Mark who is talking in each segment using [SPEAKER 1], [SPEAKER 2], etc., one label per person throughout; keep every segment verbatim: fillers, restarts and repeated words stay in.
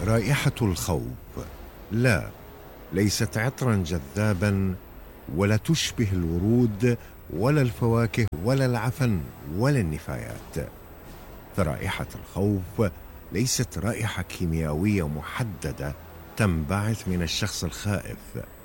[SPEAKER 1] رائحة الخوف لا ليست عطرا جذابا، ولا تشبه الورود ولا الفواكه ولا العفن ولا النفايات. فرائحة الخوف ليست رائحة كيميائية محددة تنبعث من الشخص الخائف،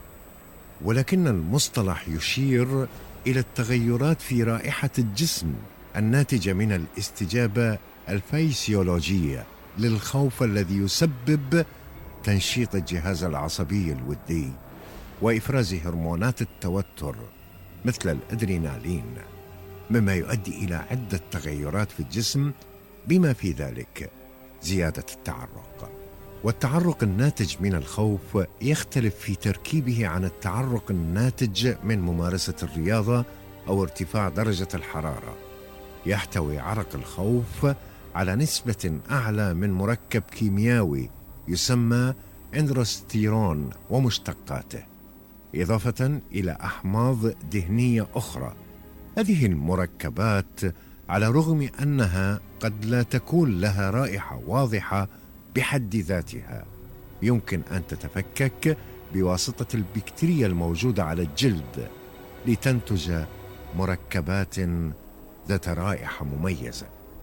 [SPEAKER 1] ولكن المصطلح يشير إلى التغيرات في رائحة الجسم الناتجة من الاستجابة الفيسيولوجية للخوف الذي يسبب تنشيط الجهاز العصبي الودي وإفراز هرمونات التوتر مثل الأدرينالين، مما يؤدي إلى عدة تغيرات في الجسم بما في ذلك زيادة التعرق. والتعرق الناتج من الخوف يختلف في تركيبه عن التعرق الناتج من ممارسة الرياضة أو ارتفاع درجة الحرارة. يحتوي عرق الخوف على نسبة أعلى من مركب كيميائي يسمى اندروستيرون ومشتقاته، إضافة إلى أحماض دهنية أخرى. هذه المركبات على الرغم أنها قد لا تكون لها رائحة واضحة بحد ذاتها، يمكن أن تتفكك بواسطة البكتيريا الموجودة على الجلد لتنتج مركبات ذات رائحة مميزة.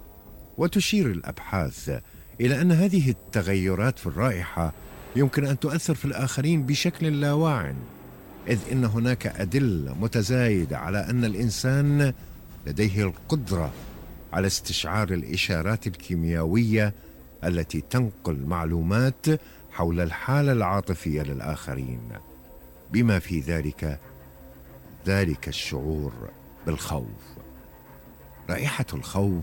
[SPEAKER 1] وتشير الأبحاث إلى أن هذه التغيرات في الرائحة يمكن أن تؤثر في الآخرين بشكل لا واع، إذ إن هناك أدلة متزايدة على أن الإنسان لديه القدرة على استشعار الإشارات الكيميائية التي تنقل معلومات حول الحالة العاطفية للآخرين، بما في ذلك ذلك الشعور بالخوف. رائحة الخوف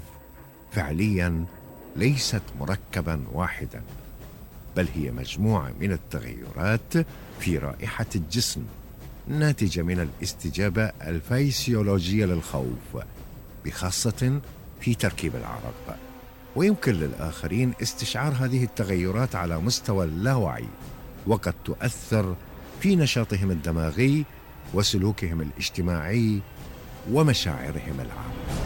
[SPEAKER 1] فعلياً ليست مركباً واحداً، بل هي مجموعة من التغيرات في رائحة الجسم ناتجة من الاستجابة الفيسيولوجية للخوف، بخاصة في تركيب العرق. ويمكن للآخرين استشعار هذه التغيرات على مستوى اللاوعي، وقد تؤثر في نشاطهم الدماغي وسلوكهم الاجتماعي ومشاعرهم العامة.